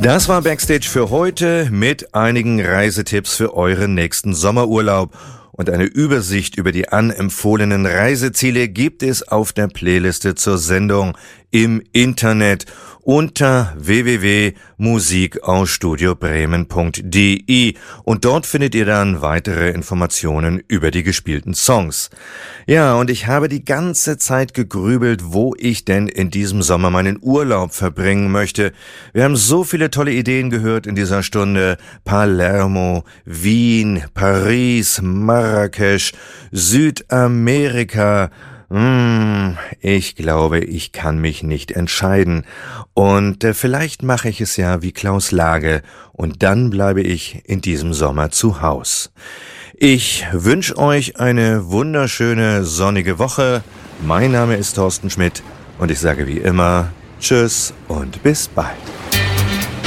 Das war Backstage für heute mit einigen Reisetipps für euren nächsten Sommerurlaub. Und eine Übersicht über die anempfohlenen Reiseziele gibt es auf der Playliste zur Sendung im Internet unter www.musikausstudiobremen.de und dort findet ihr dann weitere Informationen über die gespielten Songs. Ja, und ich habe die ganze Zeit gegrübelt, wo ich denn in diesem Sommer meinen Urlaub verbringen möchte. Wir haben so viele tolle Ideen gehört in dieser Stunde. Palermo, Wien, Paris, Marrakesch, Südamerika. Ich glaube, ich kann mich nicht entscheiden. Und vielleicht mache ich es ja wie Klaus Lage und dann bleibe ich in diesem Sommer zu Haus. Ich wünsche euch eine wunderschöne sonnige Woche. Mein Name ist Thorsten Schmidt und ich sage wie immer Tschüss und bis bald.